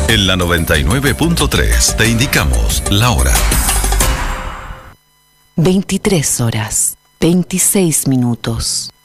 En la 99.3 te indicamos la hora. 23 horas, 26 minutos.